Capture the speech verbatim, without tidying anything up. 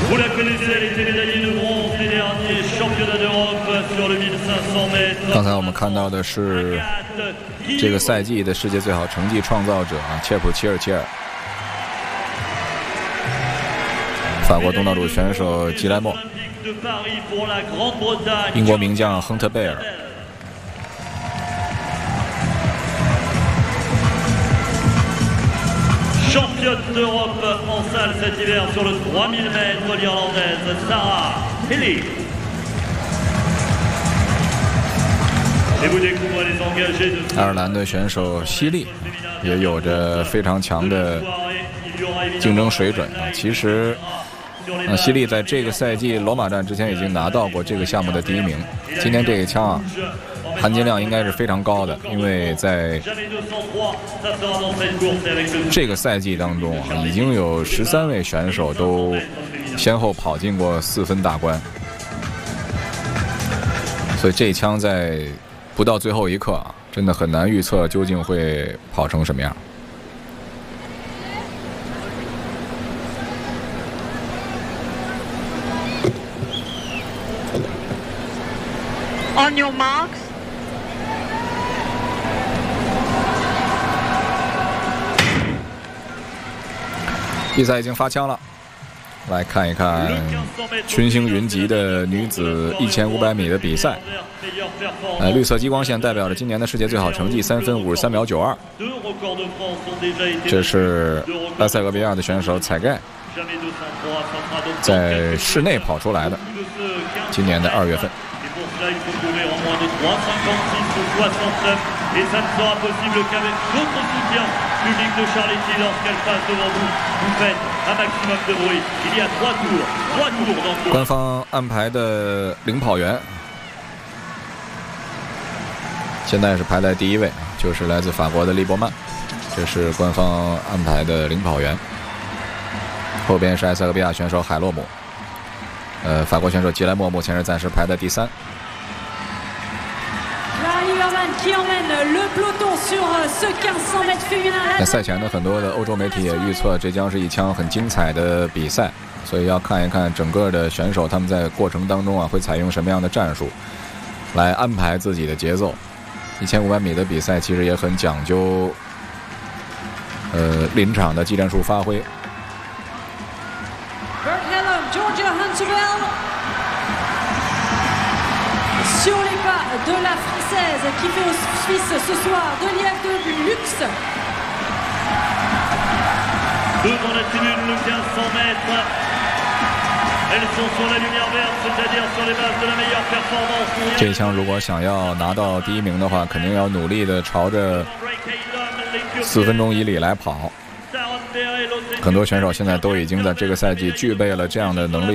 刚才我们看到的是这个赛季的世界最好成绩创造者啊，切普齐尔切尔。法国东道主选手吉莱莫，英国名将亨特贝尔。 Championne d'Europe en salle cet hiver sur le trois mille mètres, l'Irlandaise Sarah Healy. Et vous découvrez les engagés de 爱尔兰的选手希利也有着非常强的竞争水准啊。其实，呃，希利在这个赛季罗马站之前已经拿到过这个项目的第一名。今天这一枪啊，含金量应该是非常高的，因为在这个赛季当中啊，已经有十三位选手都先后跑进过四分大关，所以这一枪在不到最后一刻啊，真的很难预测究竟会跑成什么样。 On your marks. 比赛已经发枪了，来看一看群星云集的女子一千五百米的比赛。呃，绿色激光线代表着今年的世界最好成绩，三分五十三秒九二。这是埃塞俄比亚的选手采盖在室内跑出来的，今年的二月份。 Là, il faut courir en moins de trois cinquante-six ou soixante-neuf et ça ne sera possible qu'avec votre soutien public de Charletti lorsqu'elle passe devant vous. Vous faites un maximum de bruit. Il y a trois tours, trois tours dans le 官方安排的领跑员现在是排在第一位，就是来自法国的利伯曼，这是官方安排的领跑员。后边是埃塞俄比亚选手海洛姆，呃，法国选手吉莱莫目前是暂时排在第三。在赛前的很多的欧洲媒体也预测这将是一枪很精彩的比赛，所以要看一看整个的选手他们在过程当中啊会采用什么样的战术来安排自己的节奏。一千五百米的比赛其实也很讲究呃临场的技战术发挥。 Sur les pas de la Française qui fait office ce soir de Lièvre de Luxe. Devant la tribune, le quinze cents mètres. Elles sont sur la lumière verte, c'est-à-dire sur les bases de la meilleure performance. 这一枪如果想要拿到第一名的话，肯定要努力的朝着四分钟以里来跑。很多选手现在都已经在这个赛季具备了这样的能力。